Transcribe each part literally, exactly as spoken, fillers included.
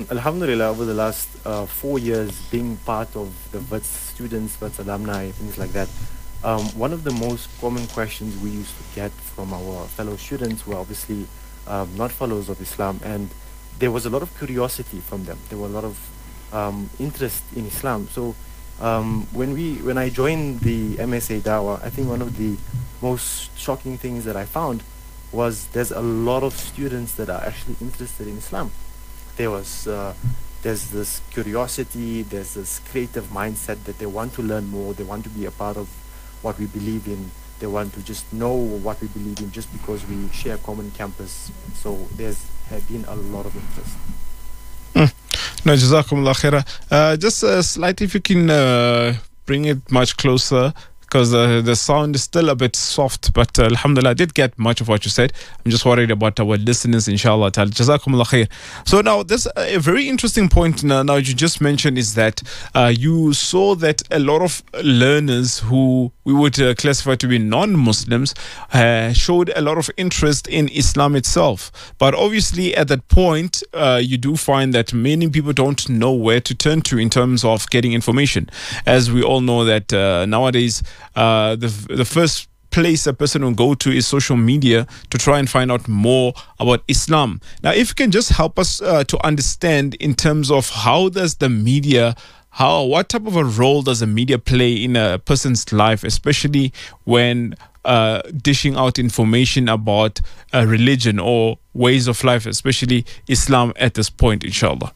Alhamdulillah, over the last uh, four years, being part of the V I T S students, V I T S alumni, things like that, um, one of the most common questions we used to get from our fellow students were obviously um, not followers of Islam, and there was a lot of curiosity from them. There were a lot of um, interest in Islam. So um, when we, when I joined the M S A Dawah, I think one of the most shocking things that I found was there's a lot of students that are actually interested in Islam. There was, uh, there's this curiosity, there's this creative mindset that they want to learn more, they want to be a part of what we believe in, they want to just know what we believe in just because we share a common campus. So there's had been a lot of interest. Mm. No, Jazakumullah khaira. Uh, just uh, slightly, if you can uh, bring it much closer, because uh, the sound is still a bit soft, but uh, alhamdulillah, I did get much of what you said. I'm just worried about our listeners, inshallah ta'ala. Jazakumullah khair. So now, this uh, a very interesting point now, now you just mentioned is that uh, you saw that a lot of learners who we would uh, classify to be non-Muslims uh, showed a lot of interest in Islam itself. But obviously, at that point, uh, you do find that many people don't know where to turn to in terms of getting information. As we all know that uh, nowadays, Uh, the the first place a person will go to is social media to try and find out more about Islam. Now, if you can just help us uh, to understand in terms of how does the media, how what type of a role does the media play in a person's life, especially when uh, dishing out information about uh, religion or ways of life, especially Islam at this point, inshallah.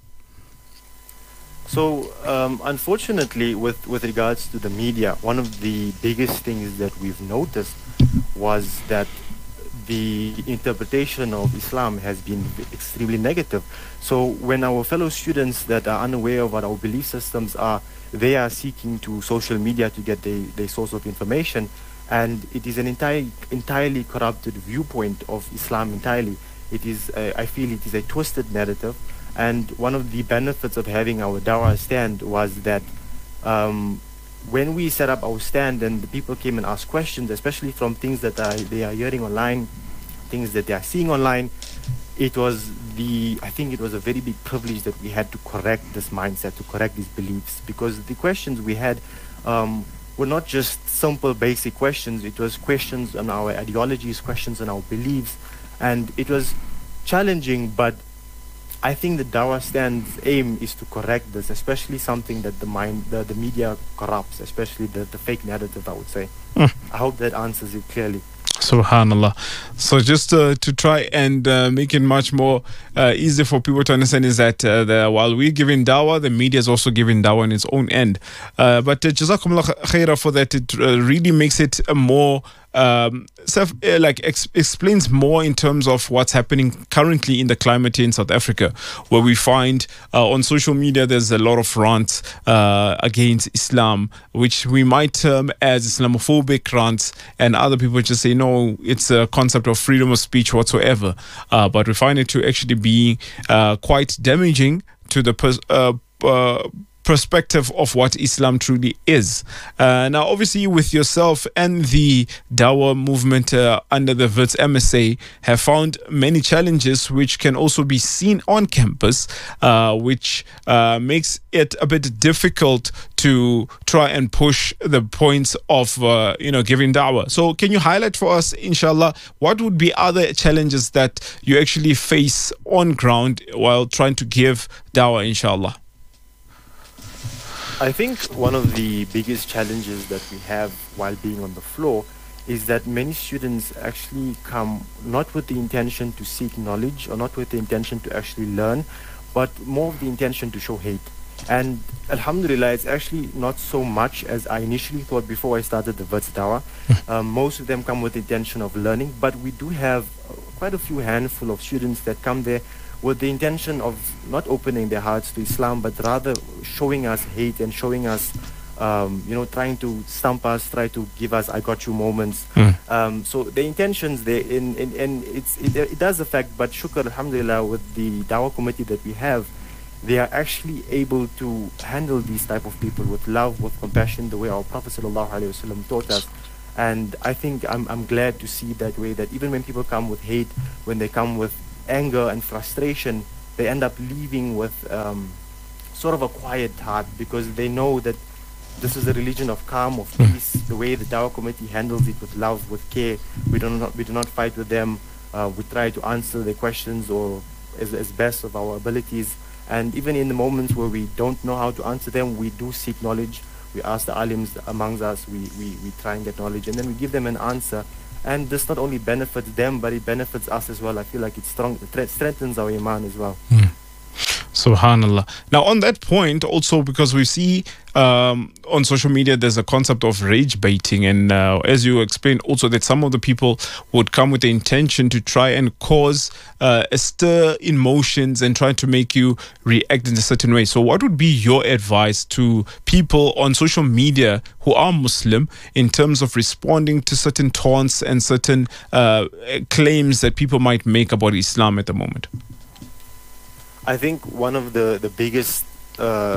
So, um, unfortunately, with, with regards to the media, one of the biggest things that we've noticed was that the interpretation of Islam has been extremely negative. So when our fellow students that are unaware of what our belief systems are, they are seeking to social media to get their, their source of information, and it is an entire, entirely corrupted viewpoint of Islam entirely. It is, uh, I feel it is a twisted narrative. And one of the benefits of having our Dawah stand was that um, when we set up our stand and the people came and asked questions, especially from things that are, they are hearing online, things that they are seeing online, it was the, I think it was a very big privilege that we had to correct this mindset, to correct these beliefs, because the questions we had um, were not just simple basic questions, it was questions on our ideologies, questions on our beliefs, and it was challenging, but I think the Dawah stand's aim is to correct this, especially something that the mind, the, the media corrupts, especially the, the fake narrative, I would say. Mm. I hope that answers it clearly. Subhanallah. So just uh, to try and uh, make it much more uh, easy for people to understand is that uh, the, while we're giving dawah, the media is also giving dawah on its own end. Uh, but uh, Jazakumullah khairah for that. It uh, really makes it a more Um, self, uh, like ex- explains more in terms of what's happening currently in the climate here in South Africa, where we find uh, on social media there's a lot of rants uh, against Islam, which we might term as Islamophobic rants, and other people just say no, it's a concept of freedom of speech whatsoever. Uh, but we find it to actually be uh, quite damaging to the pers- uh, uh, perspective of what Islam truly is. Uh, now, obviously, with yourself and the Dawah movement uh, under the V I T S M S A have found many challenges which can also be seen on campus, uh, which uh, makes it a bit difficult to try and push the points of, uh, you know, giving Dawah. So can you highlight for us, inshallah, what would be other challenges that you actually face on ground while trying to give Dawah, inshallah? I think one of the biggest challenges that we have while being on the floor is that many students actually come not with the intention to seek knowledge or not with the intention to actually learn, but more of the intention to show hate. And alhamdulillah, it's actually not so much as I initially thought before I started the V I T S Dawah. um, most of them come with the intention of learning, but we do have quite a few handful of students that come there with the intention of not opening their hearts to Islam, but rather showing us hate and showing us, um, you know, trying to stump us, try to give us "I got you" moments. Mm. Um, so the intentions there, in, in, in it's, it, it does affect, but shukr, alhamdulillah, with the Dawah committee that we have, they are actually able to handle these type of people with love, with compassion, the way our Prophet sallallahu alaihi wasallam taught us. And I think I'm, I'm glad to see that way, that even when people come with hate, when they come with anger and frustration, they end up leaving with um, sort of a quiet heart, because they know that this is a religion of calm, of peace. The way the Dawah committee handles it with love, with care. We do not, we do not fight with them. Uh, we try to answer their questions or as, as best of our abilities. And even in the moments where we don't know how to answer them, we do seek knowledge. We ask the alims amongst us. We, we, we try and get knowledge, and then we give them an answer. And this not only benefits them, but it benefits us as well. I feel like it strong, it strengthens our iman as well. Mm. Subhanallah. Now, on that point, also because we see um, on social media there's a concept of rage baiting, and uh, as you explained also that some of the people would come with the intention to try and cause uh, a stir in emotions and try to make you react in a certain way. So what would be your advice to people on social media who are Muslim in terms of responding to certain taunts and certain uh, claims that people might make about Islam at the moment? I think one of the, the biggest uh,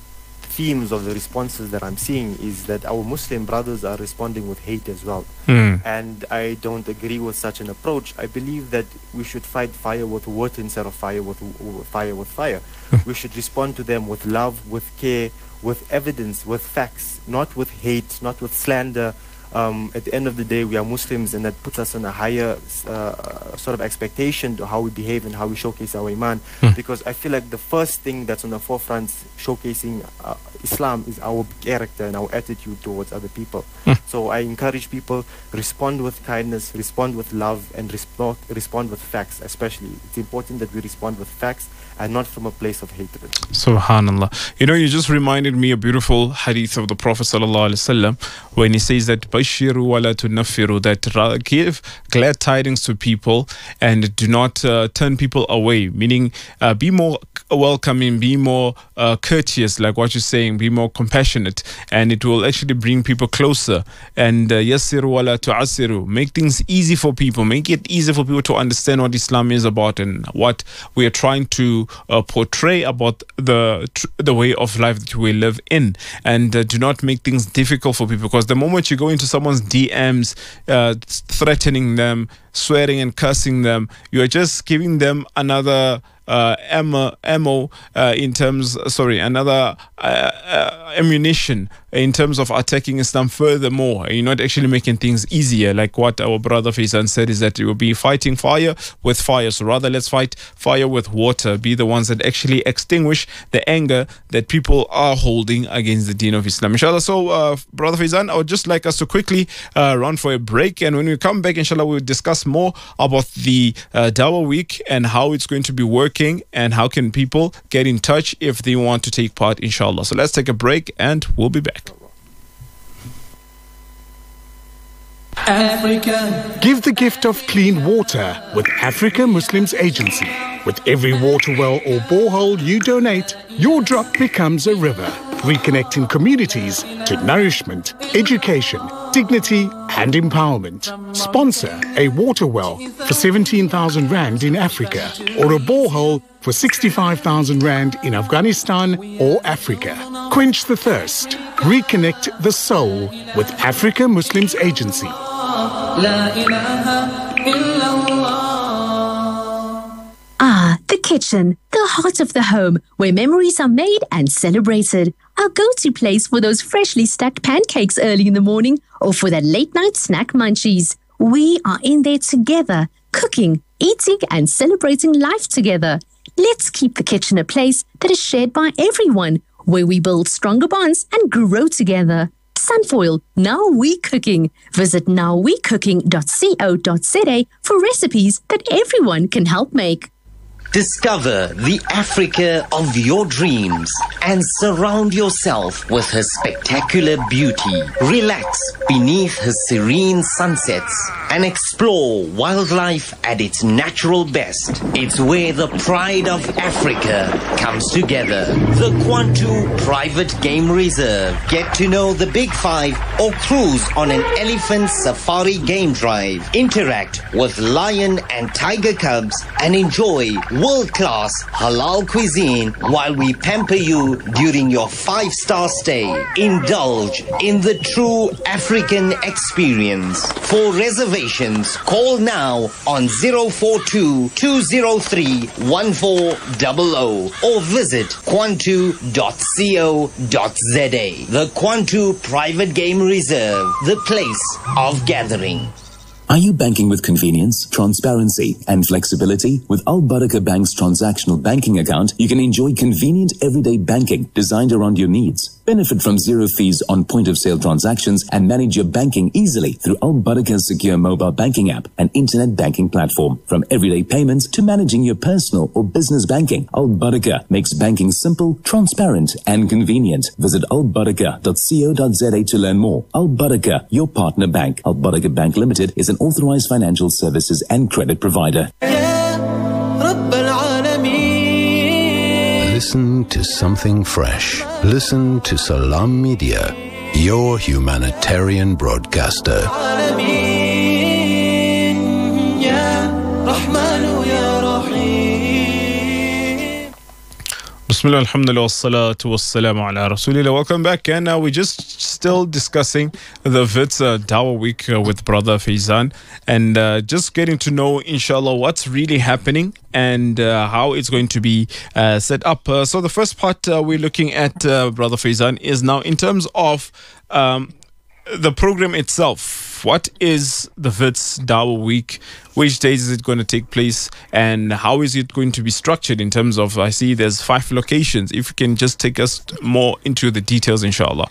themes of the responses that I'm seeing is that our Muslim brothers are responding with hate as well. Mm. And I don't agree with such an approach. I believe that we should fight fire with wood instead of fire with, with fire with fire. We should respond to them with love, with care, with evidence, with facts, not with hate, not with slander. Um, at the end of the day, we are Muslims, and that puts us on a higher uh, sort of expectation to how we behave and how we showcase our iman. Mm. Because I feel like the first thing that's on the forefront showcasing uh, Islam is our character and our attitude towards other people. Mm. So I encourage people, respond with kindness, respond with love, and respond, respond with facts especially. It's important that we respond with facts and not from a place of hatred. Subhanallah. You know, you just reminded me a beautiful hadith of the Prophet sallallahu alaihi wasallam when he says that bashiru wa la tunaffiru, that give glad tidings to people and do not uh, turn people away, meaning uh, be more welcoming, be more uh, courteous, like what you're saying, be more compassionate, and it will actually bring people closer. And yassiru wa la tu'assiru, make things easy for people, make it easy for people to understand what Islam is about and what we are trying to uh, portray about the the way of life that we live in. And uh, do not make things difficult for people, because the moment you go into someone's D Ms uh, threatening them, swearing and cursing them, you are just giving them another uh, ammo, ammo uh, in terms, sorry, another uh, uh, ammunition in terms of attacking Islam furthermore. You're not actually making things easier. Like what our brother Faizan said, is that you will be fighting fire with fire. So rather, let's fight fire with water. Be the ones that actually extinguish the anger that people are holding against the deen of Islam. Inshallah. So, uh, brother Faizan, I would just like us to quickly uh, run for a break. And when we come back, inshallah, we'll discuss more about the uh, Dawah Week and how it's going to be working and how can people get in touch if they want to take part, inshallah. So let's take a break and we'll be back. Africa. Give the gift of clean water with Africa Muslims Agency. With every water well or borehole you donate, your drop becomes a river, reconnecting communities to nourishment, education, dignity and empowerment. Sponsor a water well for seventeen thousand rand in Africa, or a borehole for sixty-five thousand rand in Afghanistan or Africa. Quench the thirst. Reconnect the soul with Africa Muslims Agency. Ah, the kitchen, the heart of the home, where memories are made and celebrated. Our go-to place for those freshly stacked pancakes early in the morning, or for that late-night snack munchies. We are in there together, cooking, eating and celebrating life together. Let's keep the kitchen a place that is shared by everyone, where we build stronger bonds and grow together. Sunfoil, Now We Cooking. Visit now we cooking dot co dot za for recipes that everyone can help make. Discover the Africa of your dreams and surround yourself with her spectacular beauty. Relax beneath her serene sunsets and explore wildlife at its natural best. It's where the pride of Africa comes together. The Kwantu Private Game Reserve. Get to know the Big Five or cruise on an elephant safari game drive. Interact with lion and tiger cubs and enjoy world-class halal cuisine while we pamper you during your five-star stay. Indulge in the true African experience. For reservations, details, call now on zero four two, two zero three, one four zero zero or visit quantu dot co dot za. The Quantu Private Game Reserve, the place of gathering. Are you banking with convenience, transparency, and flexibility? With Al Barakah Bank's transactional banking account, you can enjoy convenient everyday banking designed around your needs. Benefit from zero fees on point-of-sale transactions and manage your banking easily through Al Barakah's secure mobile banking app and internet banking platform. From everyday payments to managing your personal or business banking, Al Barakah makes banking simple, transparent, and convenient. Visit al barakah dot co dot za to learn more. Al Barakah, your partner bank. Al Barakah Bank Limited is an authorized financial services and credit provider. Listen to something fresh. Listen to Salam Media, your humanitarian broadcaster. Bismillah, alhamdulillah, wassalatu wassalamu ala rasulillah. Welcome back, and uh, we're just still discussing the V I T S uh, Dawah Week uh, with Brother Faizan, and uh, just getting to know, inshallah, what's really happening and uh, how it's going to be uh, set up. Uh, so the first part uh, we're looking at, uh, Brother Faizan, is now in terms of um, the program itself. What is the V I T S Dawah Week? Which days is it going to take place? And how is it going to be structured in terms of, I see there's five locations. If you can just take us more into the details, inshallah.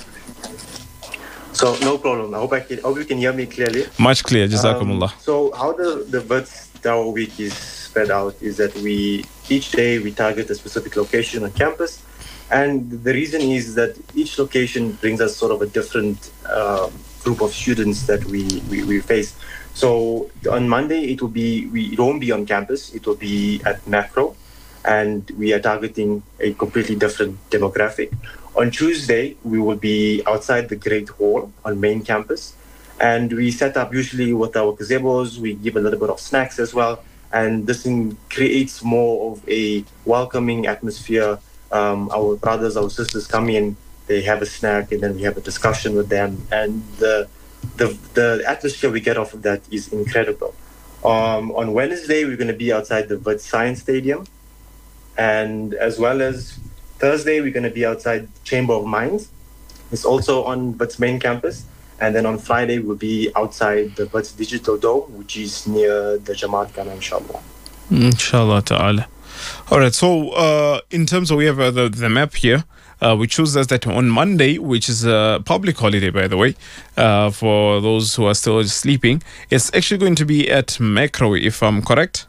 So, no problem. I hope, I can, hope you can hear me clearly. Much clear, jazakumullah. Um, so, how the, the V I T S Dawah Week is spread out is that we, each day we target a specific location on campus. And the reason is that each location brings us sort of a different uh, group of students that we, we, we face. So on Monday, it will be, we, it won't be on campus, it will be at Macro, and we are targeting a completely different demographic. On Tuesday, we will be outside the Great Hall on main campus, and we set up usually with our gazebos, we give a little bit of snacks as well, and this thing creates more of a welcoming atmosphere. Um, our brothers, our sisters come in, they have a snack, and then we have a discussion with them. And the the, the atmosphere we get off of that is incredible. Um, on Wednesday, we're going to be outside the V I T S Science Stadium. And as well as Thursday, we're going to be outside Chamber of Mines. It's also on V I T S main campus. And then on Friday, we'll be outside the V I T S Digital Dome, which is near the Jamaat Khana, inshallah. Inshallah ta'ala. All right, so uh, in terms of, we have uh, the, the map here, uh, which shows us that on Monday, which is a public holiday, by the way, uh, for those who are still sleeping, it's actually going to be at Macro, if I'm correct.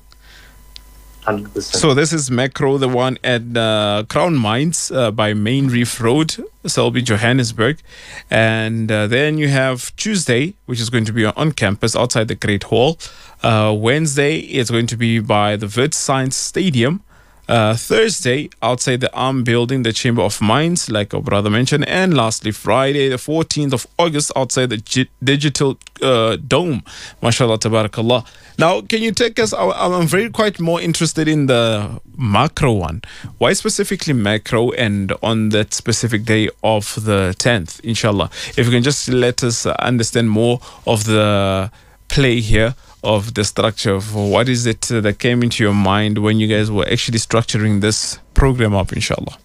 one hundred percent. So this is Macro, the one at uh, Crown Mines uh, by Main Reef Road, Selby, Johannesburg. And uh, then you have Tuesday, which is going to be on campus outside the Great Hall. Uh, Wednesday is going to be by the V I T S Science Stadium. Uh, Thursday, outside the Arm Building, the Chamber of Mines, like our brother mentioned. And lastly, Friday, the fourteenth of August, outside the G- Digital uh, Dome. MashaAllah, tabarakallah. Now, can you take us, I'm very quite more interested in the Macro one. Why specifically Macro and on that specific day of the tenth, inshallah? If you can just let us understand more of the play here, of the structure, of what is it that came into your mind when you guys were actually structuring this program up, inshallah?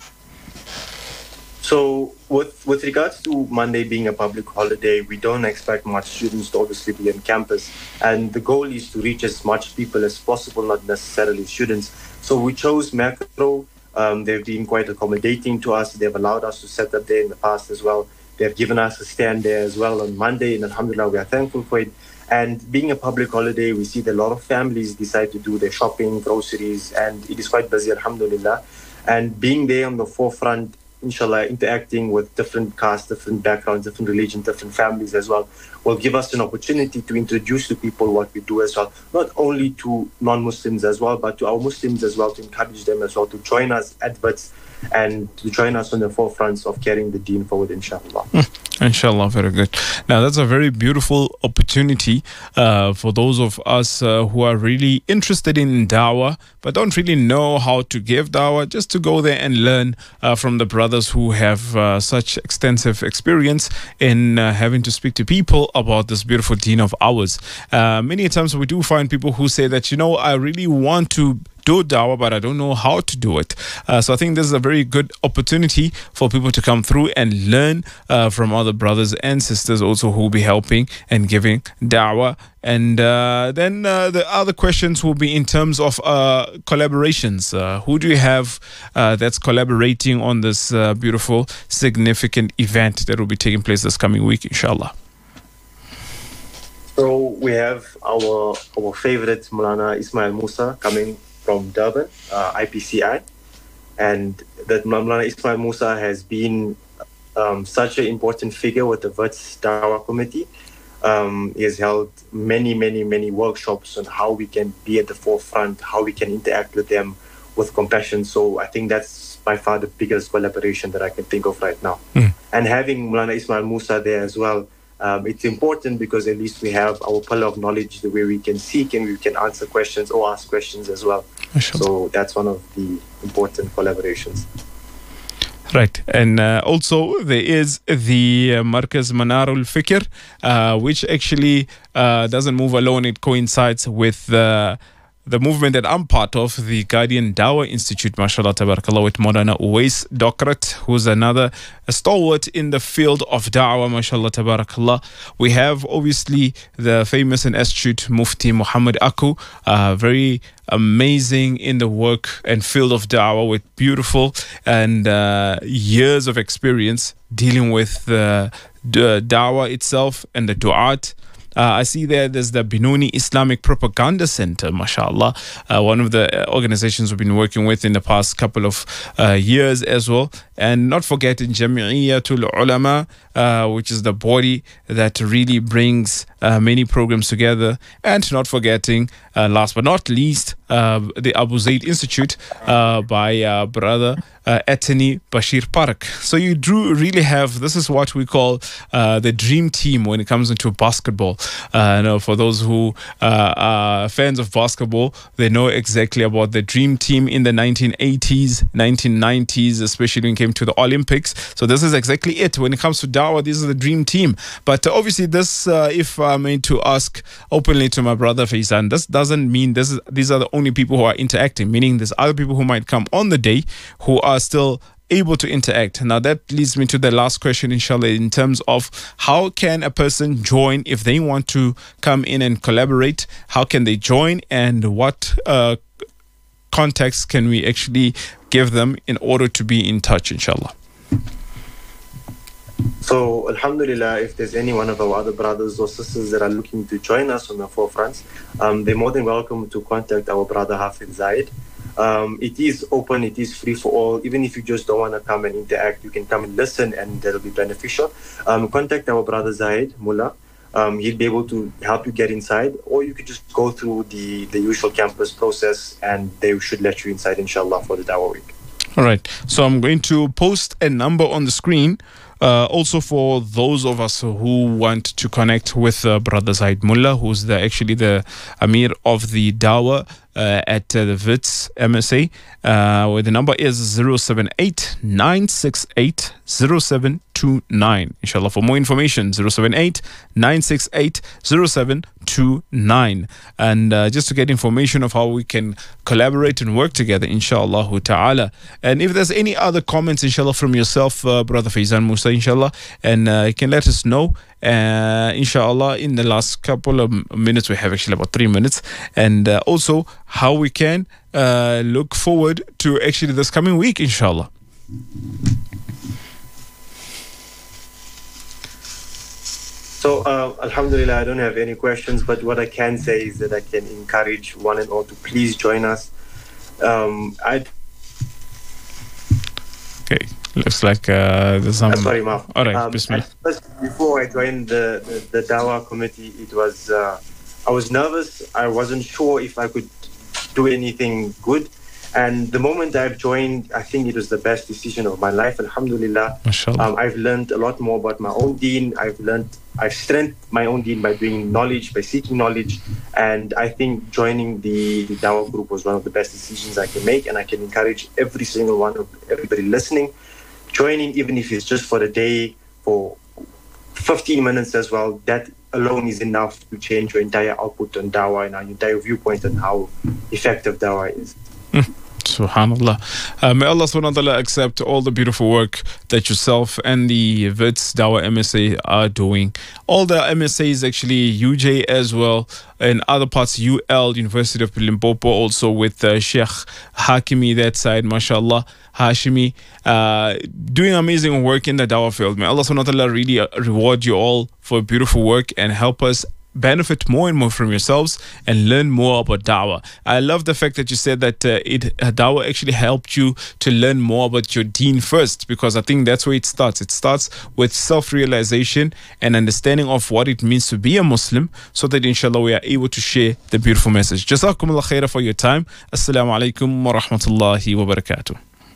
So with with regards to Monday being a public holiday, we don't expect much students to obviously be on campus. And the goal is to reach as much people as possible, not necessarily students. So we chose Macro. Um, they've been quite accommodating to us. They've allowed us to set up there in the past as well. They've given us a stand there as well on Monday, and alhamdulillah, we are thankful for it. And being a public holiday, we see that a lot of families decide to do their shopping, groceries, and it is quite busy, alhamdulillah. And being there on the forefront, inshallah, interacting with different castes, different backgrounds, different religions, different families as well, will give us an opportunity to introduce to people what we do as well. Not only to non-Muslims as well, but to our Muslims as well, to encourage them as well to join us at V I T S. and to join us on the forefronts of carrying the deen forward, inshallah. Mm, inshallah, very good. Now, that's a very beautiful opportunity uh, for those of us uh, who are really interested in dawah, but don't really know how to give dawah, just to go there and learn uh, from the brothers who have uh, such extensive experience in uh, having to speak to people about this beautiful deen of ours. Uh, many times we do find people who say that, you know, I really want to do dawah, but I don't know how to do it. Uh, so I think this is a very good opportunity for people to come through and learn uh, from other brothers and sisters also who will be helping and giving dawah. And uh, then uh, the other questions will be in terms of uh, collaborations. Uh, who do you have uh, that's collaborating on this uh, beautiful, significant event that will be taking place this coming week, inshallah? So we have our our favorite Maulana Ismail Musa coming from Durban, uh, I P C I, and that Maulana Ismail Musa has been um, such an important figure with the Wits Dawah Committee. Um, he has held many, many, many workshops on how we can be at the forefront, how we can interact with them with compassion. So I think that's by far the biggest collaboration that I can think of right now. Mm. And having Maulana Ismail Musa there as well, Um, it's important because at least we have our pillar of knowledge, the way we can seek and we can answer questions or ask questions as well. So that's one of the important collaborations. Right. And uh, also there is the uh, Markaz Manarul Fikr, uh, which actually uh, doesn't move alone. It coincides with uh, the movement that I'm part of, the Guardian Dawah Institute, mashallah, tabarakallah, with Maulana Uwais Dokrat, who's another stalwart in the field of da'wah, mashallah, tabarakallah. We have obviously the famous and astute Mufti Muhammad Aku, uh, very amazing in the work and field of da'wah, with beautiful and uh, years of experience dealing with the uh, da'wah itself and the du'at. Uh, I see there there's the Binoni Islamic Propaganda Center, mashallah, uh, one of the organizations we've been working with in the past couple of uh, years as well. And not forgetting Jami'iyatul Ulama, uh, which is the body that really brings uh, many programs together. And not forgetting, uh, last but not least, uh, the Abu Zaid Institute uh, by uh, brother uh, Atani Bashir Parak. So you do really have, this is what we call uh, the dream team when it comes into basketball. Uh, you know, for those who uh, are fans of basketball, they know exactly about the dream team in the nineteen eighties, nineteen nineties, especially when it came to the Olympics. So this is exactly it. When it comes to dawah, this is the dream team. But uh, obviously this, uh, if I'm meant to ask openly to my brother Faizan, this doesn't mean this is, these are the only people who are interacting, meaning there's other people who might come on the day who are still able to interact. Now that leads me to the last question, inshallah, in terms of how can a person join if they want to come in and collaborate? How can they join, and what uh, contacts can we actually give them in order to be in touch, inshallah? So, alhamdulillah, if there's any one of our other brothers or sisters that are looking to join us on the forefronts, um, they're more than welcome to contact our brother Hafiz Zaid. Um, it is open, it is free for all. Even if you just don't want to come and interact, you can come and listen, and that'll be beneficial. Um, contact our brother Zaid Mullah. Um, he'll be able to help you get inside, or you could just go through the, the usual campus process and they should let you inside, inshallah, for the Dawah Week. All right. So I'm going to post a number on the screen. Uh, also for those of us who want to connect with uh, Brother Zaid Mullah, who's the, actually the Amir of the Dawah uh, at uh, the Wits M S A, uh, where the number is zero seven eight, nine six eight, zero seven two nine. Inshallah, for more information, zero seven eight, nine six eight, zero seven two nine. And uh, just to get information of how we can collaborate and work together, inshallah ta'ala. And if there's any other comments, inshallah, from yourself, uh, Brother Faizan Musa, inshallah, and uh, you can let us know, uh, inshallah, in the last couple of minutes. We have actually about three minutes. And uh, also how we can uh, look forward to actually this coming week, inshallah. So, uh, alhamdulillah, I don't have any questions, but what I can say is that I can encourage one and all to please join us. Um, I. Okay, looks like uh, there's some. Uh, sorry, Maf. All right, um, bismillah. First, before I joined the, the, the Dawah committee, it was uh, I was nervous. I wasn't sure if I could do anything good, And the moment I've joined, I think it was the best decision of my life. Alhamdulillah. Um, I've learned a lot more about my own deen. I've learned, I've strengthened my own deen by doing knowledge, by seeking knowledge. And I think joining the, the Dawah group was one of the best decisions I can make. And I can encourage every single one of everybody listening, joining, even if it's just for the day, for fifteen minutes as well. That alone is enough to change your entire output on Dawah and our entire viewpoint on how effective Dawah is. Subhanallah. Uh, may Allah subhanahu wa ta'ala accept all the beautiful work that yourself and the W I T S Dawah M S A are doing. All the M S As actually, U J as well, and other parts, U L, University of Limpopo, also with uh, Sheikh Hakimi that side, mashallah, Hashimi, uh, doing amazing work in the Dawah field. May Allah subhanahu wa ta'ala really uh, reward you all for beautiful work and help us benefit more and more from yourselves and learn more about Dawah. I love the fact that you said that uh, it uh, Dawah actually helped you to learn more about your deen first, because I think that's where it starts. It starts with self-realization and understanding of what it means to be a Muslim, so that inshallah we are able to share the beautiful message. Jazakumullah khaira for your time. Assalamu alaikum wa rahmatullahi wa barakatuh.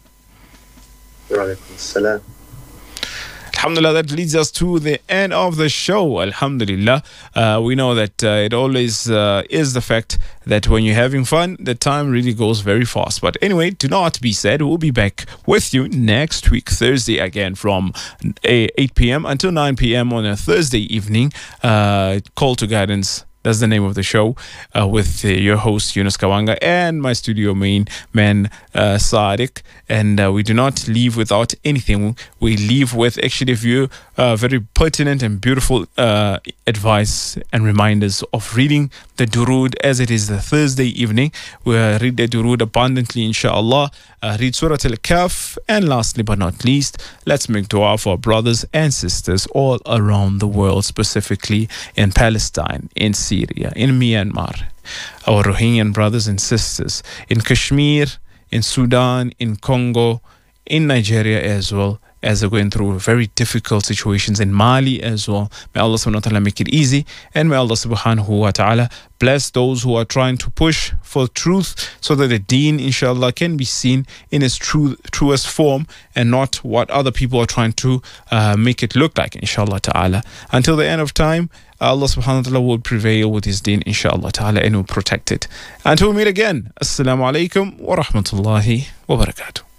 Wa alaikum assalam. Alhamdulillah, that leads us to the end of the show. Alhamdulillah. Uh, we know that uh, it always uh, is the fact that when you're having fun, the time really goes very fast. But anyway, to not be said, we'll be back with you next week, Thursday, again from eight p.m. until nine p.m. on a Thursday evening. Uh, Call to Guidance. That's the name of the show, uh, with uh, your host, Yunus Kawanga, and my studio main man, uh, Sadiq. And uh, we do not leave without anything. We leave with actually a few uh, very pertinent and beautiful uh, advice and reminders of reading the Durood, as it is the Thursday evening. We'll read the Durood abundantly, inshallah. Uh, read Surah Al-Kahf. And lastly but not least, let's make dua for our brothers and sisters all around the world, specifically in Palestine, in Syria, in Myanmar, our Rohingya brothers and sisters, in Kashmir, in Sudan, in Congo, in Nigeria as well, as they're going through very difficult situations, in Mali as well. May Allah subhanahu wa ta'ala make it easy, and may Allah subhanahu wa ta'ala bless those who are trying to push for truth, so that the deen, inshallah, can be seen in its true, truest form, and not what other people are trying to uh, make it look like, inshallah ta'ala. Until the end of time, Allah subhanahu wa ta'ala will prevail with his deen, inshallah ta'ala, and will protect it. Until we meet again, assalamu alaikum wa rahmatullahi wa barakatuh.